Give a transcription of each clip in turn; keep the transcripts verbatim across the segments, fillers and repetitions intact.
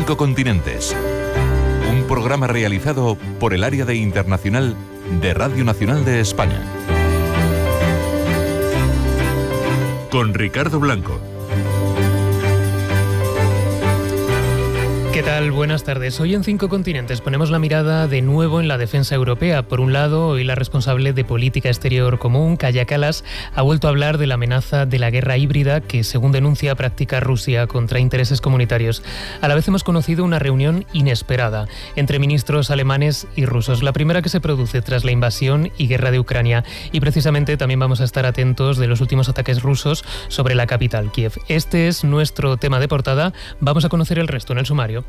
Cinco Continentes. Un programa realizado por el Área de Internacional de Radio Nacional de España. Con Ricardo Blanco. ¿Qué tal? Buenas tardes. Hoy en Cinco Continentes ponemos la mirada de nuevo en la defensa europea. Por un lado, hoy la responsable de Política Exterior Común, Kaja Kallas, ha vuelto a hablar de la amenaza de la guerra híbrida que, según denuncia, practica Rusia contra intereses comunitarios. A la vez hemos conocido una reunión inesperada entre ministros alemanes y rusos, la primera que se produce tras la invasión y guerra de Ucrania. Y precisamente también vamos a estar atentos de los últimos ataques rusos sobre la capital, Kiev. Este es nuestro tema de portada. Vamos a conocer el resto en el sumario.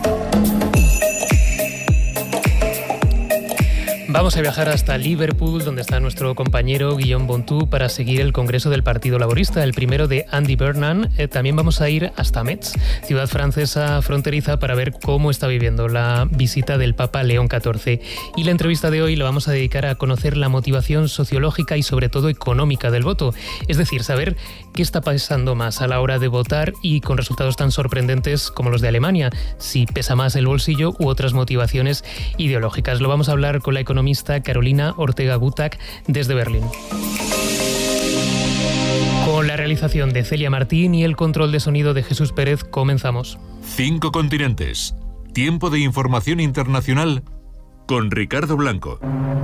Vamos a viajar hasta Liverpool, donde está nuestro compañero Guillaume Bontou, para seguir el Congreso del Partido Laborista, el primero de Andy Burnham. Eh, también vamos a ir hasta Metz, ciudad francesa fronteriza, para ver cómo está viviendo la visita del Papa León catorce. Y la entrevista de hoy la vamos a dedicar a conocer la motivación sociológica y sobre todo económica del voto. Es decir, saber qué está pasando más a la hora de votar y con resultados tan sorprendentes como los de Alemania, si pesa más el bolsillo u otras motivaciones ideológicas. Lo vamos a hablar con la economista Carolina Ortega Gutak desde Berlín. Con la realización de Celia Martín y el control de sonido de Jesús Pérez, comenzamos. Cinco Continentes. Tiempo de información internacional con Ricardo Blanco.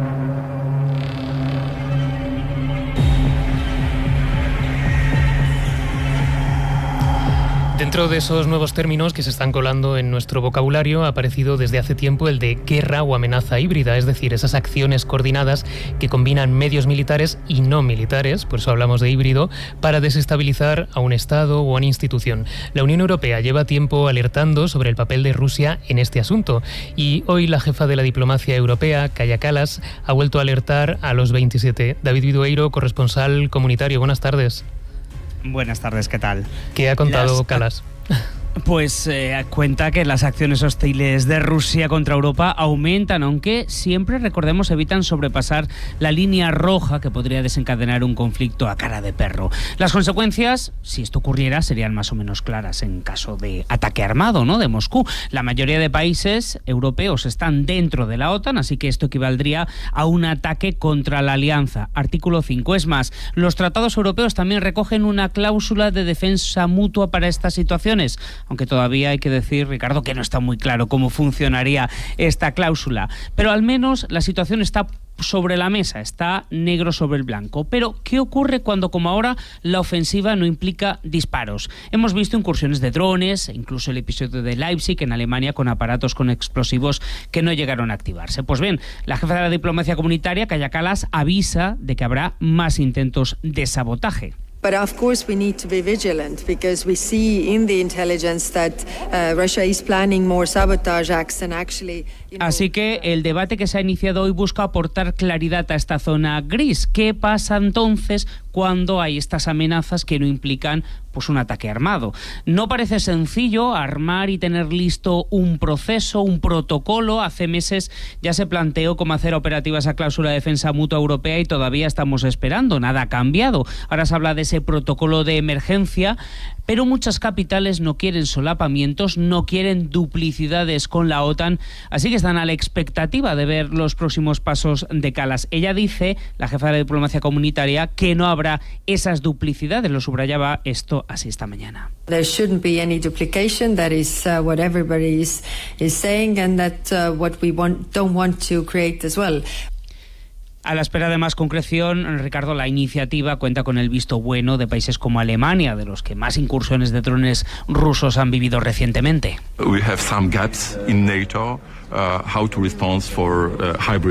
Dentro de esos nuevos términos que se están colando en nuestro vocabulario ha aparecido desde hace tiempo el de guerra o amenaza híbrida, es decir, esas acciones coordinadas que combinan medios militares y no militares, por eso hablamos de híbrido, para desestabilizar a un Estado o a una institución. La Unión Europea lleva tiempo alertando sobre el papel de Rusia en este asunto y hoy la jefa de la diplomacia europea, Kaja Kallas, ha vuelto a alertar a los veintisiete. David Vidueiro, corresponsal comunitario, buenas tardes. Buenas tardes, ¿qué tal? ¿Qué ha contado Kallas? Pues eh, cuenta que las acciones hostiles de Rusia contra Europa aumentan, aunque siempre, recordemos, evitan sobrepasar la línea roja que podría desencadenar un conflicto a cara de perro. Las consecuencias, si esto ocurriera, serían más o menos claras en caso de ataque armado, ¿no?, de Moscú. La mayoría de países europeos están dentro de la OTAN, así que esto equivaldría a un ataque contra la alianza. Artículo cinco. Es más, los tratados europeos también recogen una cláusula de defensa mutua para estas situaciones, aunque todavía hay que decir, Ricardo, que no está muy claro cómo funcionaría esta cláusula. Pero al menos la situación está sobre la mesa, está negro sobre el blanco. Pero, ¿qué ocurre cuando, como ahora, la ofensiva no implica disparos? Hemos visto incursiones de drones, incluso el episodio de Leipzig en Alemania con aparatos con explosivos que no llegaron a activarse. Pues bien, la jefa de la diplomacia comunitaria, Kaja Kallas, avisa de que habrá más intentos de sabotaje. But of course we need to be vigilant because we see in the intelligence that uh, Russia is planning more sabotage acts and actually, you know, Así que el debate que se ha iniciado hoy busca aportar claridad a esta zona gris. ¿Qué pasa entonces cuando hay estas amenazas que no implican pues un ataque armado? No parece sencillo armar y tener listo un proceso, un protocolo. Hace meses ya se planteó cómo hacer operativa esa cláusula de defensa mutua europea y todavía estamos esperando. Nada ha cambiado. Ahora se habla de ese protocolo de emergencia, pero muchas capitales no quieren solapamientos, no quieren duplicidades con la OTAN, así que están a la expectativa de ver los próximos pasos de Kallas. Ella dice, la jefa de la diplomacia comunitaria, que no habrá esas duplicidades, lo subrayaba esto así esta mañana. There shouldn't be any duplication. That is uh, what everybody is, is saying, and that uh, what we want, don't want to create as well. A la espera de más concreción, Ricardo, la iniciativa cuenta con el visto bueno de países como Alemania, de los que más incursiones de drones rusos han vivido recientemente. We have some gaps in NATO, uh, how to respond for uh, hybrid